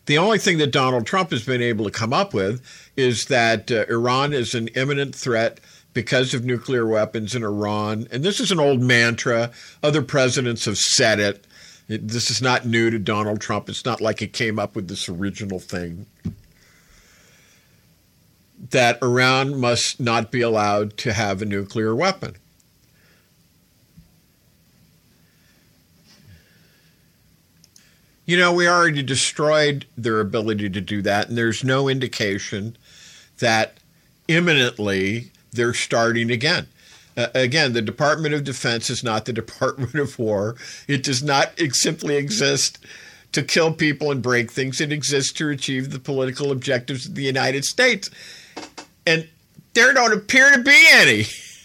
The only thing that Donald Trump has been able to come up with is that Iran is an imminent threat because of nuclear weapons in Iran. And this is an old mantra. Other presidents have said it. This is not new to Donald Trump. It's not like he came up with this original thing. That Iran must not be allowed to have a nuclear weapon. You know, we already destroyed their ability to do that, and there's no indication that imminently they're starting again. Again, the Department of Defense is not the Department of War. It does not simply exist to kill people and break things. It exists to achieve the political objectives of the United States. And there don't appear to be any.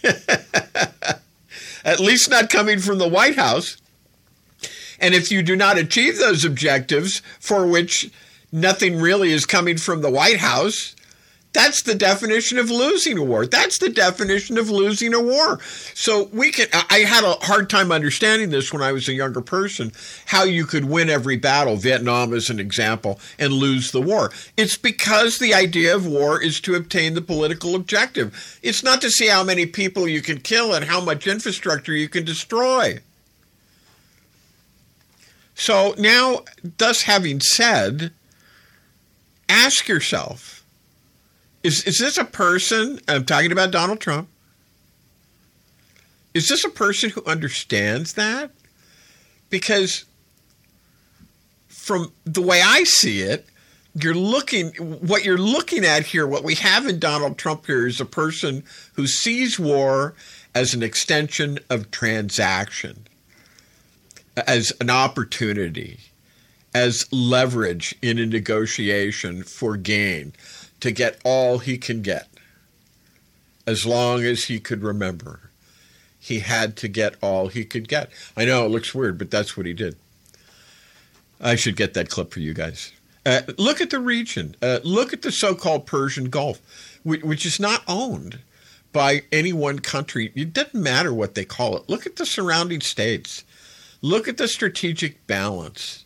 At least not coming from the White House. And if you do not achieve those objectives, for which nothing really is coming from the White House, that's the definition of losing a war. That's the definition of losing a war. So I had a hard time understanding this when I was a younger person, how you could win every battle, Vietnam as an example, and lose the war. It's because the idea of war is to obtain the political objective. It's not to see how many people you can kill and how much infrastructure you can destroy. So now, thus having said, ask yourself, is this a person, I'm talking about Donald Trump, is this a person who understands that? Because from the way I see it, what you're looking at here, what we have in Donald Trump here is a person who sees war as an extension of transaction, as an opportunity, as leverage in a negotiation for gain, to get all he can get. As long as he could remember, he had to get all he could get. I know it looks weird, but that's what he did. I should get that clip for you guys. Look at the region. Look at the so-called Persian Gulf, which is not owned by any one country. It doesn't matter what they call it. Look at the surrounding states. Look at the strategic balance.